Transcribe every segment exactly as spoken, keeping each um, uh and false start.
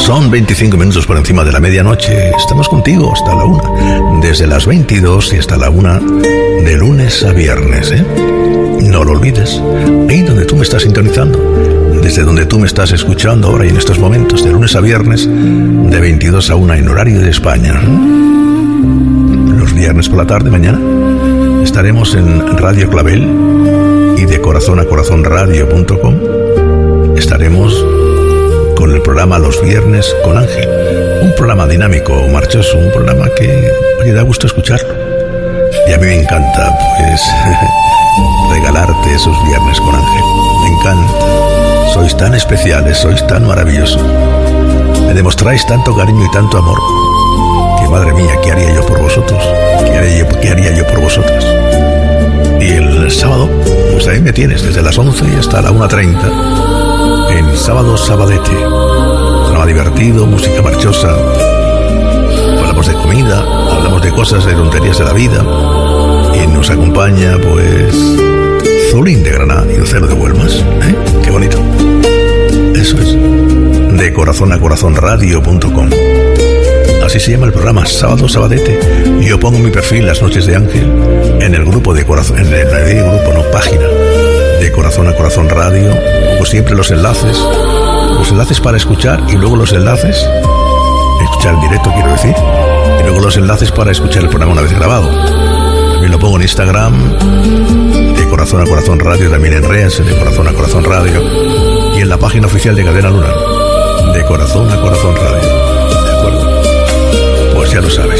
Son veinticinco minutos por encima de la medianoche. Estamos contigo hasta la una. Desde las veintidós y hasta la una, de lunes a viernes, ¿eh? No lo olvides. Ahí donde tú me estás sintonizando, desde donde tú me estás escuchando ahora y en estos momentos, de lunes a viernes, de veintidós a una en horario de España. Los viernes por la tarde, mañana, estaremos en Radio Clavel y de corazón a corazón radio punto com. Estaremos con el programa Los Viernes con Ángel, un programa dinámico, marchoso, un programa que oye, da gusto escucharlo. Y a mí me encanta, pues, regalarte esos Viernes con Ángel. Me encanta. Sois tan especiales, sois tan maravillosos. Me demostráis tanto cariño y tanto amor que, madre mía, ¿qué haría yo por vosotros? ¿Qué haría yo, qué haría yo por vosotras? Y el sábado, pues ahí me tienes, desde las once y hasta la una treinta. En Sábado Sabadete, programa divertido, música marchosa, hablamos de comida, hablamos de cosas, de tonterías de la vida, y nos acompaña, pues, Zulín de Granada y Lucero de Huelmas, ¿eh? Qué bonito. Eso es, de corazón a corazón radio punto com. Así se llama el programa, Sábado Sabadete. Yo pongo mi perfil, Las Noches de Ángel, en el grupo de corazón, en el, en el grupo, no, página, de Corazón a Corazón Radio, pues siempre los enlaces, los enlaces para escuchar y luego los enlaces, escuchar en directo quiero decir, y luego los enlaces para escuchar el programa una vez grabado. También lo pongo en Instagram, de Corazón a Corazón Radio, también en Reels, de Corazón a Corazón Radio, y en la página oficial de Cadena Lunar, de Corazón a Corazón Radio. ¿De acuerdo? Pues ya lo sabes.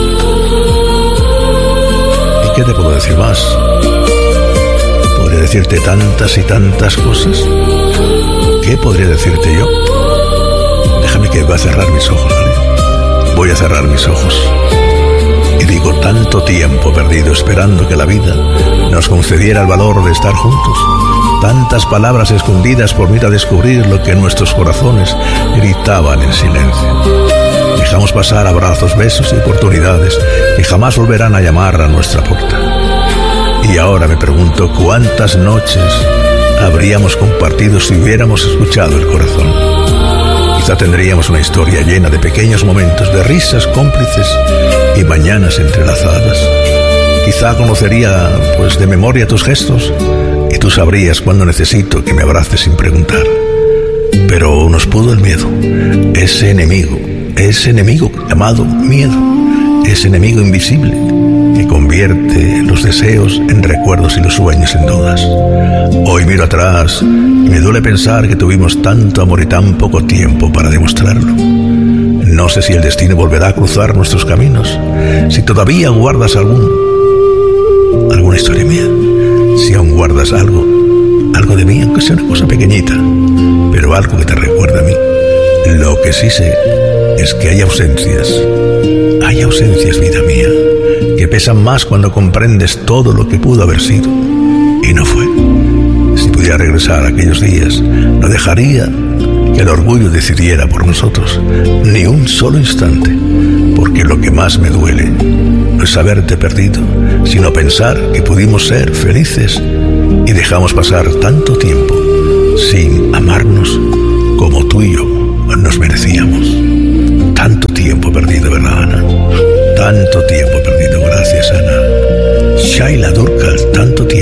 ¿Y qué te puedo decir más? Decirte tantas y tantas cosas. ¿Qué podría decirte yo? Déjame que voy a cerrar mis ojos, ¿vale? Voy a cerrar mis ojos. Y digo, tanto tiempo perdido esperando que la vida nos concediera el valor de estar juntos. Tantas palabras escondidas por mira a descubrir lo que nuestros corazones gritaban en silencio. Dejamos pasar abrazos, besos y oportunidades que jamás volverán a llamar a nuestra puerta. Y ahora me pregunto cuántas noches habríamos compartido si hubiéramos escuchado el corazón. Quizá tendríamos una historia llena de pequeños momentos, de risas cómplices y mañanas entrelazadas. Quizá conocería, pues, de memoria tus gestos y tú sabrías cuándo necesito que me abraces sin preguntar. Pero nos pudo el miedo, ese enemigo, ese enemigo llamado miedo, ese enemigo invisible que convierte los deseos en recuerdos y los sueños en dudas. Hoy miro atrás y me duele pensar que tuvimos tanto amor y tan poco tiempo para demostrarlo. No sé si el destino volverá a cruzar nuestros caminos, si todavía guardas algún alguna historia mía, si aún guardas algo, algo de mí, aunque sea una cosa pequeñita, pero algo que te recuerda a mí. Lo que sí sé es que hay ausencias, hay ausencias, vida mía, que pesan más cuando comprendes todo lo que pudo haber sido y no fue. Si pudiera regresar a aquellos días, no dejaría que el orgullo decidiera por nosotros ni un solo instante, porque lo que más me duele no es haberte perdido, sino pensar que pudimos ser felices y dejamos pasar tanto tiempo sin amarnos como tú y yo nos merecíamos. Tanto tiempo perdido, ¿verdad, Ana? Tanto tiempo perdido, gracias, Ana. Shaila Durkal, tanto tiempo.